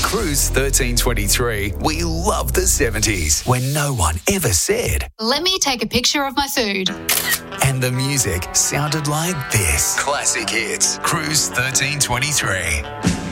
Cruise 1323, we love the 70s when no one ever said, "Let me take a picture of my food." and the music sounded like this. Classic hits. Cruise 1323.